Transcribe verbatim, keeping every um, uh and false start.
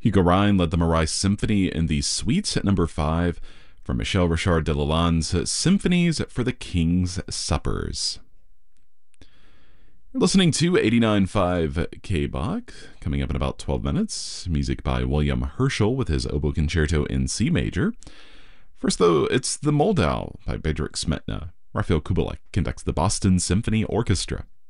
Hugo Rhine led the Marais Symphony in the Suite at number five from Michel Richard de Lalande's Symphonies for the King's Suppers. You're listening to eighty-nine point five K B O C. Coming up in about twelve minutes, music by William Herschel with his Oboe Concerto in C major. First, though, it's the Moldau by Bedřich Smetana. Raphael Kubelik conducts the Boston Symphony Orchestra.